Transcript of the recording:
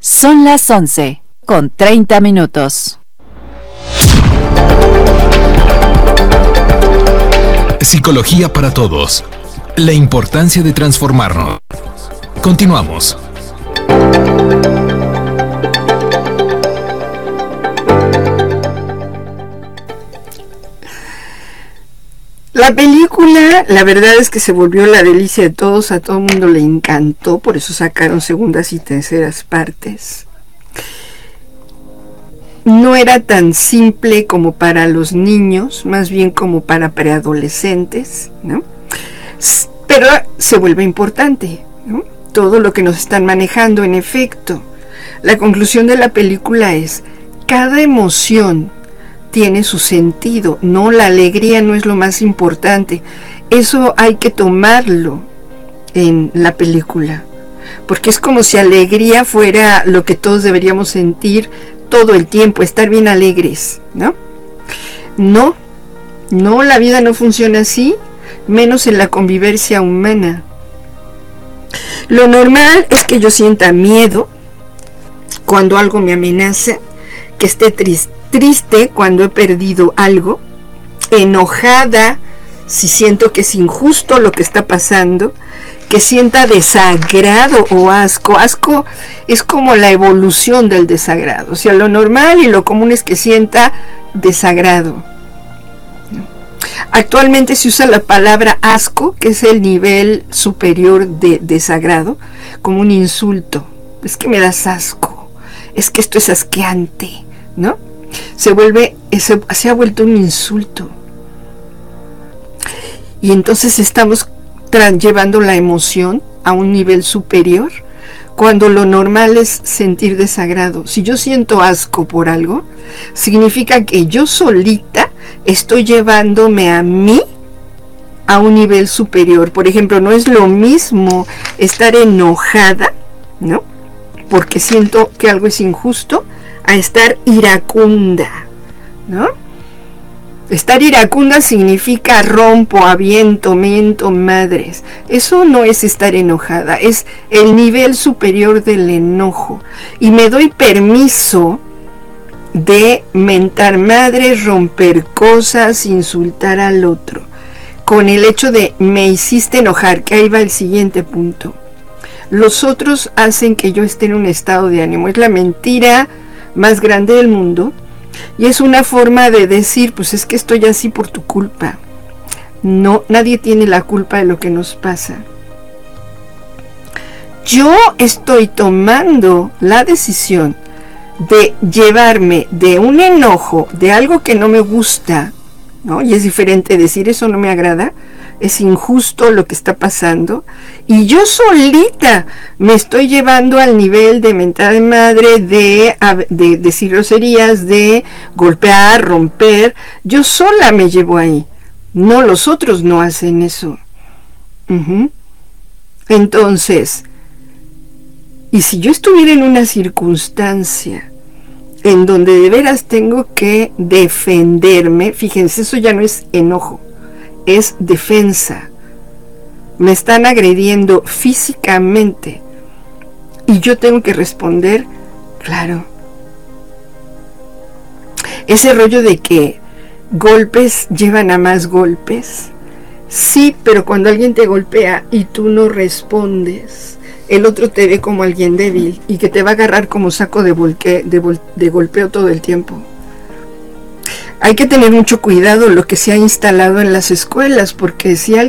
Son las 11:30. Psicología para todos. La importancia de transformarnos. Continuamos. La película, la verdad es que se volvió la delicia de todos, a todo el mundo le encantó, por eso sacaron segundas y terceras partes. No era tan simple como para los niños, más bien como para preadolescentes, ¿no? Pero se vuelve importante, ¿no? Todo lo que nos están manejando, en efecto. La conclusión de la película es: cada emoción tiene su sentido, no, la alegría no es lo más importante. Eso hay que tomarlo en la película, porque es como si alegría fuera lo que todos deberíamos sentir todo el tiempo, estar bien alegres, ¿no? No, la vida no funciona así, menos en la convivencia humana. Lo normal es que yo sienta miedo cuando algo me amenaza, que esté triste cuando he perdido algo, enojada si siento que es injusto lo que está pasando, que sienta desagrado o asco. Asco es como la evolución del desagrado. O sea, lo normal y lo común es que sienta desagrado. Actualmente se usa la palabra asco, que es el nivel superior de desagrado, como un insulto. Es que me das asco, es que esto es asqueante, ¿no? Se ha vuelto un insulto. Y entonces estamos llevando la emoción a un nivel superior, cuando lo normal es sentir desagrado. Si yo siento asco por algo, significa que yo solita estoy llevándome a mí a un nivel superior. Por ejemplo, no es lo mismo estar enojada, ¿no?, porque siento que algo es injusto, a estar iracunda, ¿no? Estar iracunda significa rompo, aviento, mento madres. Eso no es estar enojada, es el nivel superior del enojo. Y me doy permiso de mentar madres, romper cosas, insultar al otro, con el hecho de me hiciste enojar, que ahí va el siguiente punto. Los otros hacen que yo esté en un estado de ánimo. Es la mentira más grande del mundo, y es una forma de decir, pues es que estoy así por tu culpa. No, nadie tiene la culpa de lo que nos pasa. Yo estoy tomando la decisión de llevarme de un enojo, de algo que no me gusta, ¿no? Y es diferente decir eso no me agrada, es injusto lo que está pasando, y yo solita me estoy llevando al nivel de mentar de madre, de decir groserías, de golpear, romper. Yo sola me llevo ahí. No, los otros no hacen eso. Entonces, y si yo estuviera en una circunstancia en donde de veras tengo que defenderme, fíjense, eso ya no es enojo, es defensa. Me están agrediendo físicamente y yo tengo que responder, claro. Ese rollo de que golpes llevan a más golpes, sí, pero cuando alguien te golpea y tú no respondes, el otro te ve como alguien débil y que te va a agarrar como saco de golpeo todo el tiempo. Hay que tener mucho cuidado lo que se ha instalado en las escuelas, porque si alguien